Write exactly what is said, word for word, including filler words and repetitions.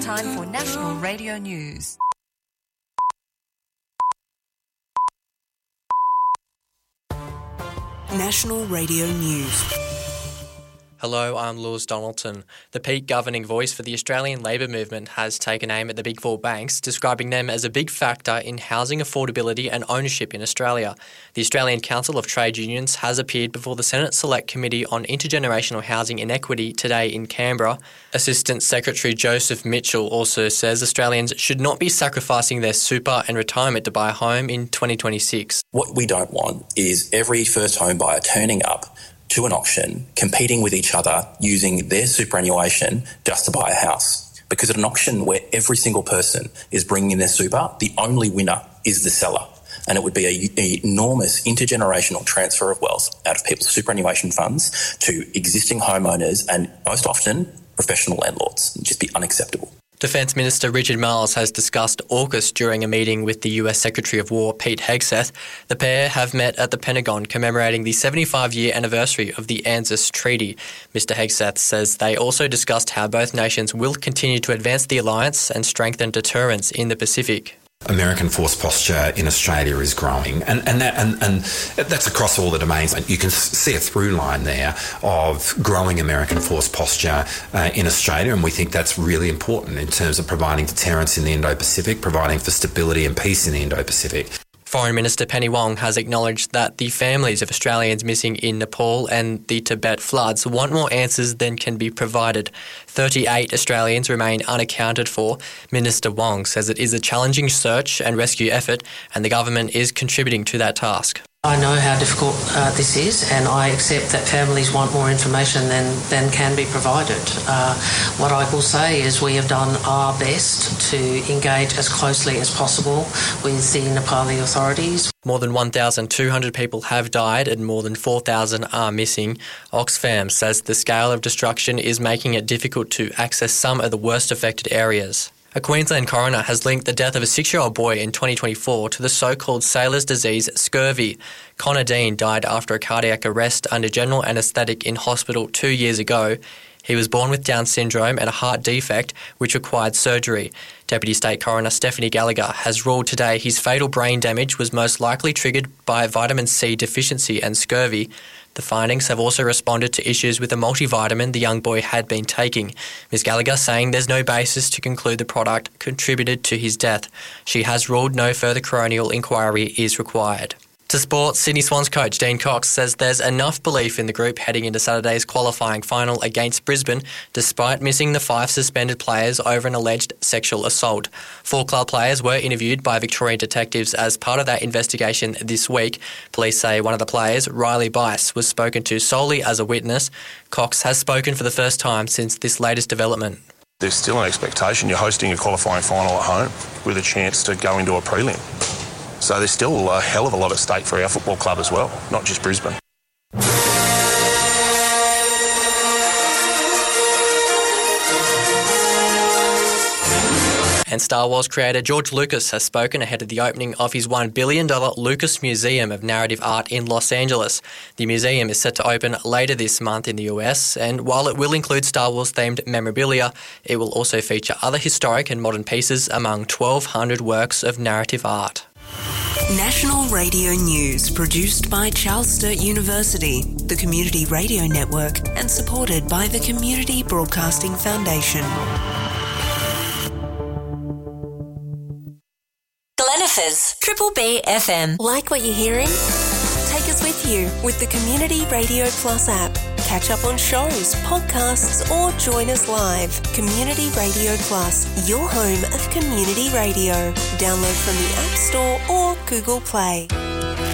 time for National Radio News. National Radio News. Hello, I'm Lewis Donaldson. The peak governing voice for the Australian Labor Movement has taken aim at the Big Four banks, describing them as a big factor in housing affordability and ownership in Australia. The Australian Council of Trade Unions has appeared before the Senate Select Committee on Intergenerational Housing Inequity today in Canberra. Assistant Secretary Joseph Mitchell also says Australians should not be sacrificing their super and retirement to buy a home in twenty twenty-six. What we don't want is every first home buyer turning up to an auction, competing with each other, using their superannuation just to buy a house. Because at an auction where every single person is bringing in their super, the only winner is the seller. And it would be an enormous intergenerational transfer of wealth out of people's superannuation funds to existing homeowners and most often professional landlords. It'd just be unacceptable. Defence Minister Richard Marles has discussed AUKUS during a meeting with the U S Secretary of War, Pete Hegseth. The pair have met at the Pentagon commemorating the seventy-five-year anniversary of the ANZUS Treaty. Mister Hegseth says they also discussed how both nations will continue to advance the alliance and strengthen deterrence in the Pacific. American force posture in Australia is growing, and and, that, and and that's across all the domains. You can see a through line there of growing American force posture uh, in Australia, and we think that's really important in terms of providing deterrence in the Indo-Pacific, providing for stability and peace in the Indo-Pacific. Foreign Minister Penny Wong has acknowledged that the families of Australians missing in Nepal and the Tibet floods want more answers than can be provided. thirty-eight Australians remain unaccounted for. Minister Wong says it is a challenging search and rescue effort, and the government is contributing to that task. I know how difficult uh, this is, and I accept that families want more information than, than can be provided. Uh, what I will say is we have done our best to engage as closely as possible with the Nepali authorities. More than one thousand two hundred people have died and more than four thousand are missing. Oxfam says the scale of destruction is making it difficult to access some of the worst affected areas. A Queensland coroner has linked the death of a six-year-old boy in twenty twenty-four to the so-called sailor's disease, scurvy. Connor Dean died after a cardiac arrest under general anaesthetic in hospital two years ago. He was born with Down syndrome and a heart defect, which required surgery. Deputy State Coroner Stephanie Gallagher has ruled today his fatal brain damage was most likely triggered by vitamin C deficiency and scurvy. The findings have also responded to issues with a multivitamin the young boy had been taking. Miz Gallagher saying there's no basis to conclude the product contributed to his death. She has ruled no further coronial inquiry is required. To sport, Sydney Swans coach Dean Cox says there's enough belief in the group heading into Saturday's qualifying final against Brisbane, despite missing the five suspended players over an alleged sexual assault. Four club players were interviewed by Victorian detectives as part of that investigation this week. Police say one of the players, Riley Bice, was spoken to solely as a witness. Cox has spoken for the first time since this latest development. There's still an expectation. You're hosting a qualifying final at home with a chance to go into a prelim. So there's still a hell of a lot at stake for our football club as well, not just Brisbane. And Star Wars creator George Lucas has spoken ahead of the opening of his one billion dollars Lucas Museum of Narrative Art in Los Angeles. The museum is set to open later this month in the U S, and while it will include Star Wars-themed memorabilia, it will also feature other historic and modern pieces among twelve hundred works of narrative art. National Radio News, produced by Charles Sturt University, the Community Radio Network, and supported by the Community Broadcasting Foundation. Glennifer's Triple B F M. Like what you're hearing? Take us with you with the Community Radio Plus app. Catch up on shows, podcasts, or join us live. Community Radio Plus, your home of community radio. Download from the App Store or Google Play.